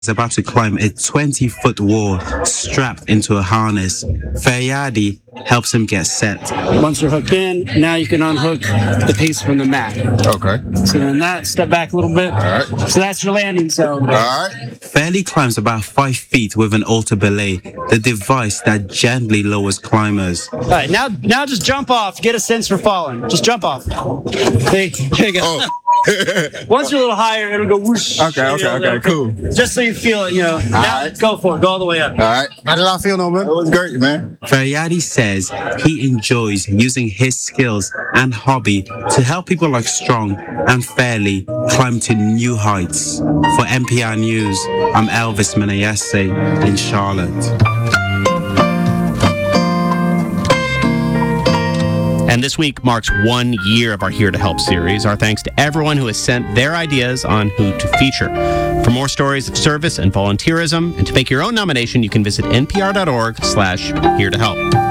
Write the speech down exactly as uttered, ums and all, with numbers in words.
about to climb a twenty-foot wall strapped into a harness. Feryadi helps him get set. Once you're hooked in, now you can unhook the piece from the mat. Okay. So then that, step back a little bit. All right. So that's your landing zone. All right. Fairly climbs about five feet with an altar belay, the device that gently lowers climbers. All right, now now just jump off. Get a sense for falling. Just jump off. There, there you go. Oh. Once you're a little higher, it'll go whoosh. Okay, okay, You know, okay, cool. Just so you feel it, you know. Now right. go for it. Go all the way up. All right. How did I feel, no, man? It was great, man. Feryadi says he enjoys using his skills and hobby to help people like Strong and Fairly climb to new heights. For N P R News, I'm Elvis Menayese in Charlotte. And this week marks one year of our Here to Help series. Our thanks to everyone who has sent their ideas on who to feature. For more stories of service and volunteerism, and to make your own nomination, you can visit npr.org slash here to help.